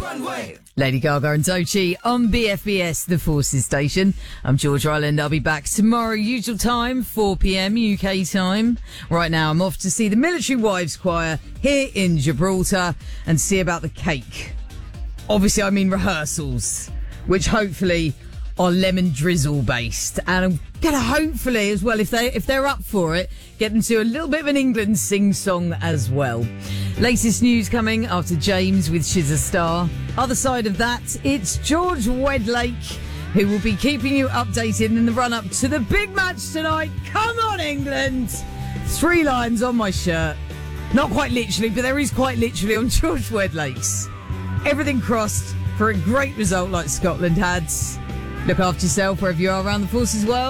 Lady Gaga and Doechii on BFBS, the Forces Station. I'm George Ryland. I'll be back tomorrow, usual time, 4 p.m. UK time. Right now, I'm off to see the Military Wives Choir here in Gibraltar and see about the cake. Obviously, I mean rehearsals, which hopefully are lemon drizzle based, and I'm gonna hopefully as well, if they're up for it, get them to a little bit of an England sing song as well. Latest news coming after James with She's a Star. Other side of that, it's George Wedlake who will be keeping you updated in the run up to the big match tonight. Come on, England! 3 lines on my shirt, not quite literally, but there is quite literally on George Wedlake's. Everything crossed for a great result like Scotland had. Look after yourself wherever you are around the Forces world.